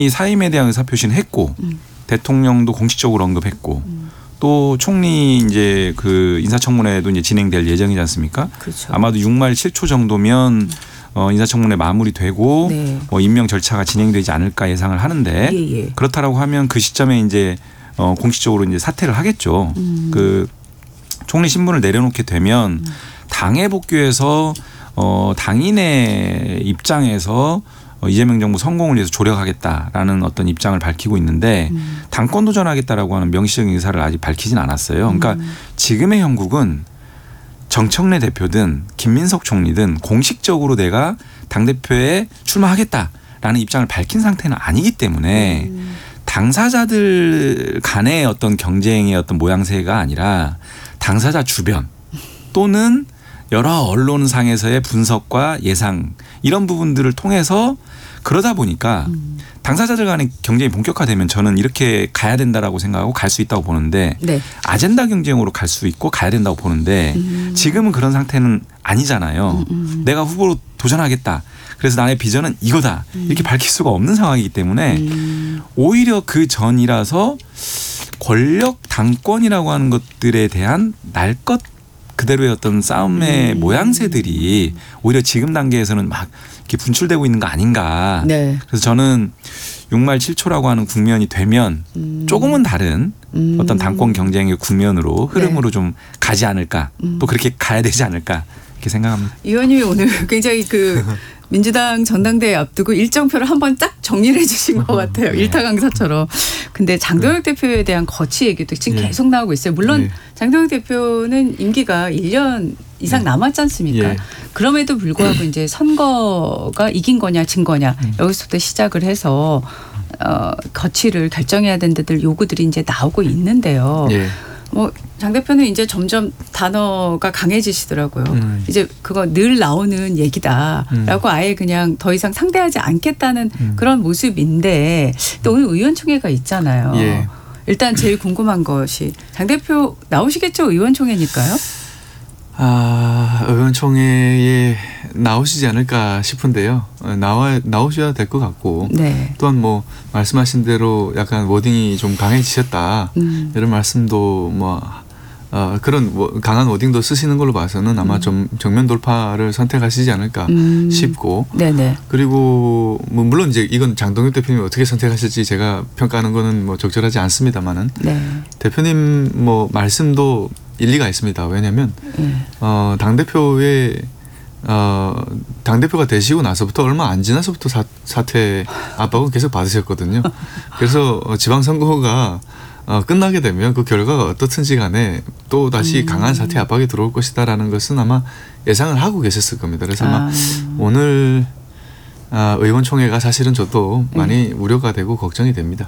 이 사임에 대한 의사표시는 했고 대통령도 공식적으로 언급했고 또 총리 이제 그 인사청문회도 이제 진행될 예정이지 않습니까? 그렇죠. 아마도 6말 7초 정도면 인사청문회 마무리되고 네. 뭐 임명 절차가 진행되지 않을까 예상을 하는데 예. 그렇다라고 하면 그 시점에 이제 공식적으로 이제 사퇴를 하겠죠. 그 총리 신분을 내려놓게 되면 당에 복귀해서 당인의 입장에서 이재명 정부 성공을 위해서 조력하겠다라는 어떤 입장을 밝히고 있는데 당권 도전하겠다라고 하는 명시적인 의사를 아직 밝히진 않았어요. 그러니까 지금의 형국은 정청래 대표든 김민석 총리든 공식적으로 내가 당대표에 출마하겠다라는 입장을 밝힌 상태는 아니기 때문에 당사자들 간의 어떤 경쟁의 어떤 모양새가 아니라 당사자 주변 또는 여러 언론상에서의 분석과 예상 이런 부분들을 통해서 그러다 보니까 당사자들 간의 경쟁이 본격화되면 저는 이렇게 가야 된다라고 생각하고 갈 수 있다고 보는데 네. 아젠다 경쟁으로 갈 수 있고 가야 된다고 보는데 지금은 그런 상태는 아니잖아요. 내가 후보로 도전하겠다. 그래서 나의 비전은 이거다. 이렇게 밝힐 수가 없는 상황이기 때문에 오히려 그 전이라서 권력 당권이라고 하는 것들에 대한 날 것 그대로의 어떤 싸움의 모양새들이 오히려 지금 단계에서는 막 이렇게 분출되고 있는 거 아닌가. 네. 그래서 저는 6말 7초라고 하는 국면이 되면 조금은 다른 어떤 당권 경쟁의 국면으로 흐름으로 좀 가지 않을까. 또 그렇게 가야 되지 않을까 이렇게 생각합니다. 의원님이 오늘 굉장히 그 민주당 전당대회 앞두고 일정표를 한번 딱 정리를 해 주신 것 같아요. 일타 강사처럼. 근데 장동혁 대표에 대한 거취 얘기도 지금 계속 나오고 있어요. 물론 장동혁 대표는 임기가 1년 이상 남았지 않습니까? 그럼에도 불구하고 이제 선거가 이긴 거냐 진 거냐 여기서부터 시작을 해서 거취를 결정해야 되는 데들 요구들이 이제 나오고 있는데요. 뭐 장 대표는 이제 점점 단어가 강해지시더라고요. 이제 그거 늘 나오는 얘기다라고 아예 그냥 더 이상 상대하지 않겠다는 그런 모습인데 또 오늘 의원총회가 있잖아요. 일단 제일 궁금한 것이 장 대표 나오시겠죠? 의원총회니까요. 의원총회에 나오시지 않을까 싶은데요. 나오셔야 될 것 같고 또한 뭐 말씀하신 대로 약간 워딩이 좀 강해지셨다 이런 말씀도 뭐 그런 강한 워딩도 쓰시는 걸로 봐서는 아마 좀 정면 돌파를 선택하시지 않을까 싶고 그리고 뭐 물론 이제 이건 장동혁 대표님이 어떻게 선택하실지 제가 평가하는 거는 뭐 적절하지 않습니다만은 대표님 뭐 말씀도 일리가 있습니다. 왜냐하면 당대표가 되시고 나서부터 얼마 안 지나서부터 사퇴 압박을 계속 받으셨거든요. 그래서 지방선거가 끝나게 되면 그 결과가 어떻든지 간에 또 다시 강한 사퇴 압박이 들어올 것이다라는 것은 아마 예상을 하고 계셨을 겁니다. 그래서 아마 오늘 의원총회가 사실은 저도 많이 우려가 되고 걱정이 됩니다.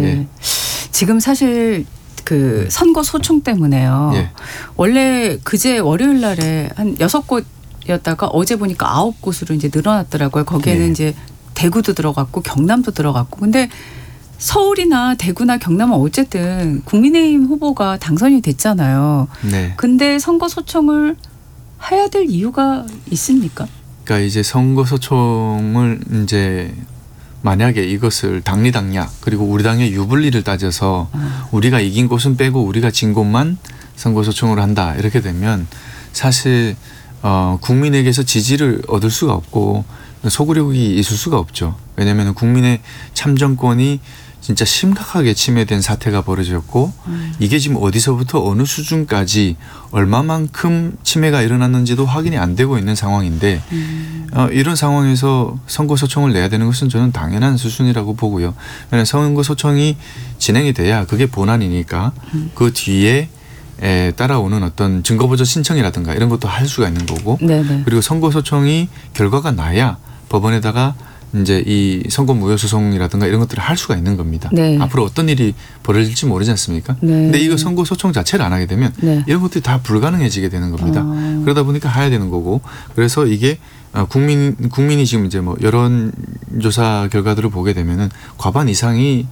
지금 사실 그 선거 소총 때문에요. 원래 그제 월요일 날에 한 6곳이었다가 어제 보니까 9곳으로 이제 늘어났더라고요. 거기에는 이제 대구도 들어갔고 경남도 들어갔고. 근데 서울이나 대구나 경남은 어쨌든 국민의힘 후보가 당선이 됐잖아요. 근데 선거 소총을 해야 될 이유가 있습니까? 그러니까 이제 선거 소총을 이제 만약에 이것을 당리당략 그리고 우리 당의 유불리를 따져서 우리가 이긴 곳은 빼고 우리가 진 곳만 선거소총으로 한다 이렇게 되면 사실 국민에게서 지지를 얻을 수가 없고 소구력이 있을 수가 없죠. 왜냐하면 국민의 참정권이 진짜 심각하게 침해된 사태가 벌어졌고 이게 지금 어디서부터 어느 수준까지 얼마만큼 침해가 일어났는지도 확인이 안 되고 있는 상황인데 이런 상황에서 선거소총을 내야 되는 것은 저는 당연한 수순이라고 보고요. 왜냐하면 선거소총이 진행이 돼야 그게 본안이니까 그 뒤에 따라오는 어떤 증거보조 신청이라든가 이런 것도 할 수가 있는 거고 그리고 선거소총이 결과가 나야 법원에다가 이제 이 선거 무효 소송이라든가 이런 것들을 할 수가 있는 겁니다. 앞으로 어떤 일이 벌어질지 모르지 않습니까? 근데 이거 선거 소총 자체를 안 하게 되면 이런 것들이 다 불가능해지게 되는 겁니다. 그러다 보니까 해야 되는 거고 그래서 이게 국민이 지금 이제 뭐 여론조사 결과들을 보게 되면은 과반 이상이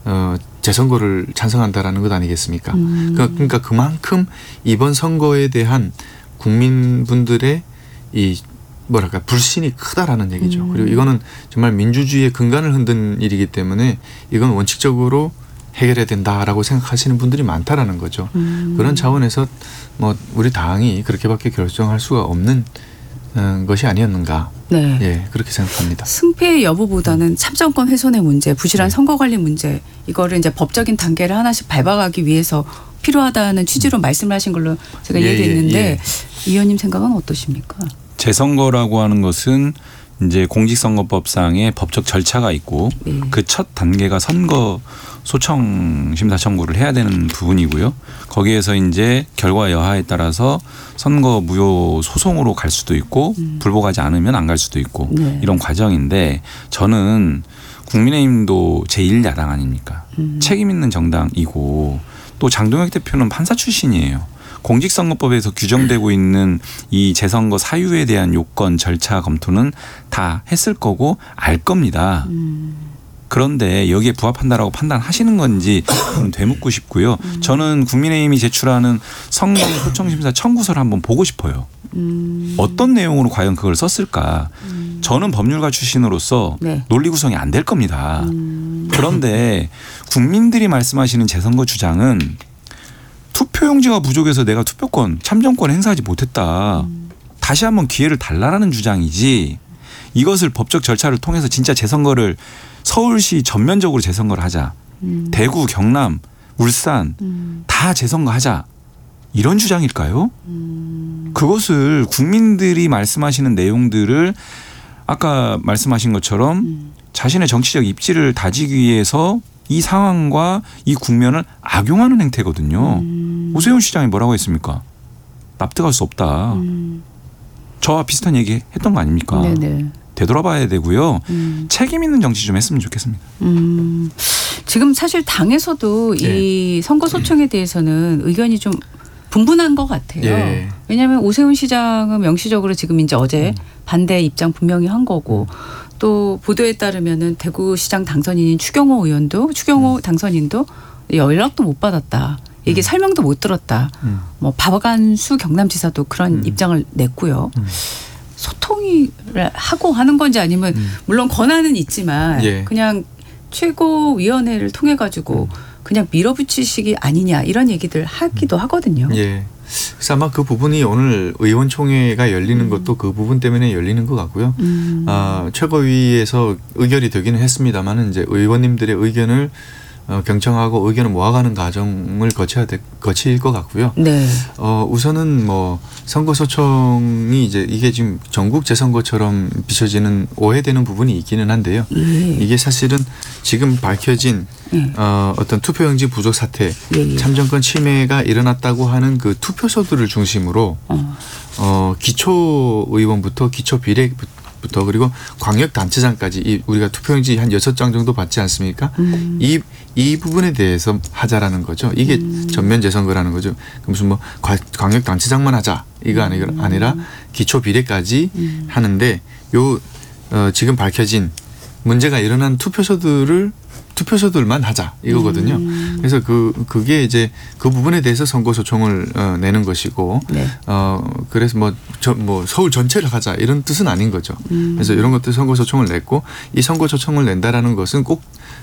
재선거를 찬성한다라는 것 아니겠습니까? 그러니까 그만큼 이번 선거에 대한 국민분들의 이 뭐랄까 불신이 크다라는 얘기죠. 그리고 이거는 정말 민주주의의 근간을 흔든 일이기 때문에 이건 원칙적으로 해결해야 된다라고 생각하시는 분들이 많다라는 거죠. 그런 차원에서 뭐 우리 당이 그렇게밖에 결정할 수가 없는 것이 아니었는가. 네. 예, 그렇게 생각합니다. 승패 여부보다는 참정권 훼손의 문제, 부실한 선거 관리 문제 이거를 이제 법적인 단계를 하나씩 밟아가기 위해서 필요하다는 취지로 말씀을 하신 걸로 제가 이해됐는데 이 의원님 생각은 어떠십니까? 재선거라고 하는 것은 이제 공직선거법상의 법적 절차가 있고 그 첫 단계가 선거 소청 심사 청구를 해야 되는 부분이고요. 거기에서 이제 결과 여하에 따라서 선거 무효 소송으로 갈 수도 있고 불복하지 않으면 안 갈 수도 있고 이런 과정인데 저는 국민의힘도 제1야당 아닙니까? 책임 있는 정당이고 또 장동혁 대표는 판사 출신이에요. 공직선거법에서 규정되고 있는 이 재선거 사유에 대한 요건 절차 검토는 다 했을 거고 알 겁니다. 그런데 여기에 부합한다라고 판단하시는 건지 저는 되묻고 싶고요. 저는 국민의힘이 제출하는 선거 소청심사 청구서를 한번 보고 싶어요. 어떤 내용으로 과연 그걸 썼을까. 저는 법률가 출신으로서 논리 구성이 안 될 겁니다. 그런데 국민들이 말씀하시는 재선거 주장은 투표용지가 부족해서 내가 투표권, 참정권 행사하지 못했다. 다시 한번 기회를 달라라는 주장이지 이것을 법적 절차를 통해서 진짜 재선거를 서울시 전면적으로 재선거를 하자. 대구, 경남, 울산 다 재선거 하자. 이런 주장일까요? 그것을 국민들이 말씀하시는 내용들을 아까 말씀하신 것처럼 자신의 정치적 입지를 다지기 위해서 이 상황과 이 국면을 악용하는 행태거든요. 오세훈 시장이 뭐라고 했습니까? 납득할 수 없다. 저와 비슷한 얘기 했던 거 아닙니까? 네네. 되돌아봐야 되고요. 책임 있는 정치 좀 했으면 좋겠습니다. 지금 사실 당에서도 이 선거 소청에 대해서는 의견이 좀 분분한 것 같아요. 예. 왜냐하면 오세훈 시장은 명시적으로 지금 이제 어제 반대 입장 분명히 한 거고 또 보도에 따르면은 대구시장 당선인인 추경호 당선인도 연락도 못 받았다. 이게 설명도 못 들었다. 뭐 박완수 경남지사도 그런 입장을 냈고요. 소통을 하고 하는 건지 아니면 물론 권한은 있지만 그냥 최고위원회를 통해 가지고 그냥 밀어붙이시기 아니냐 이런 얘기들 하기도 하거든요. 예. 그래서 아마 그 부분이 오늘 의원총회가 열리는 것도 그 부분 때문에 열리는 것 같고요. 최고위에서 의결이 되기는 했습니다만 이제 의원님들의 의견을 경청하고 의견을 모아가는 과정을 거칠 것 같고요. 네. 우선은 뭐 선거소청이 이제 이게 지금 전국 재선거처럼 비춰지는 오해되는 부분이 있기는 한데요. 이게 사실은 지금 밝혀진 어떤 투표용지 부족 사태, 참정권 침해가 일어났다고 하는 그 투표소들을 중심으로 기초의원부터 기초비례부터 그리고 광역단체장까지 우리가 투표용지 한 6장 정도 받지 않습니까? 이 부분에 대해서 하자라는 거죠. 이게 전면 재선거라는 거죠. 무슨 뭐 광역단체장만 하자 이거 아니라 기초비례까지 하는데 지금 밝혀진 문제가 일어난 투표소들만 하자 이거거든요. 그래서 그게 이제 그 부분에 대해서 선거 소청을 내는 것이고, 그래서 뭐 서울 전체를 하자 이런 뜻은 아닌 거죠. 그래서 이런 것들 선거 소청을 냈고 이 선거 소청을 낸다라는 것은 꼭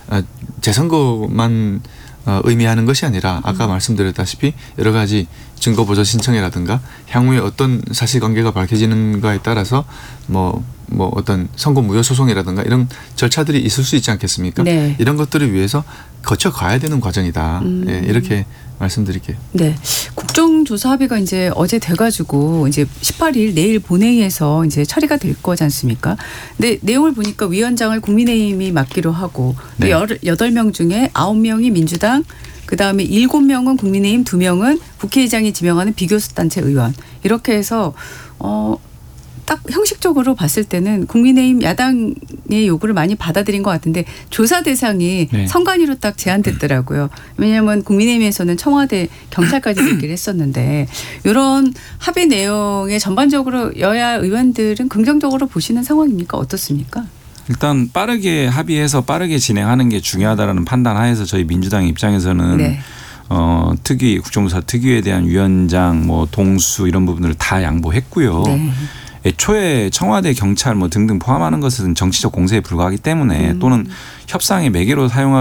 재선거만 의미하는 것이 아니라 아까 말씀드렸다시피 여러 가지 증거 보조 신청이라든가 향후에 어떤 사실관계가 밝혀지는가에 따라서 뭐 어떤 선거 무효 소송이라든가 이런 절차들이 있을 수 있지 않겠습니까? 네. 이런 것들을 위해서 거쳐가야 되는 과정이다. 이렇게 말씀드릴게요. 네. 국정조사 합의가 이제 어제 돼가지고 이제 18일 내일 본회의에서 이제 처리가 될 거지 않습니까? 근데 내용을 보니까 위원장을 국민의힘이 맡기로 하고 8명 중에 9명이 민주당, 그다음에 7명은 국민의힘, 2명은 국회의장이 지명하는 비교섭단체 의원. 이렇게 해서 딱 형식적으로 봤을 때는 국민의힘 야당의 요구를 많이 받아들인 것 같은데 조사 대상이 선관위로 딱 제한됐더라고요. 왜냐하면 국민의힘에서는 청와대 경찰까지 얘기를 했었는데 이런 합의 내용에 전반적으로 여야 의원들은 긍정적으로 보시는 상황입니까? 어떻습니까? 일단 빠르게 합의해서 빠르게 진행하는 게 중요하다라는 판단 하에서 저희 민주당 입장에서는 국정조사 특위에 대한 위원장, 동수 이런 부분들을 다 양보했고요. 애초에 청와대, 경찰 뭐 등등 포함하는 것은 정치적 공세에 불과하기 때문에 또는 협상의 매개로 사용할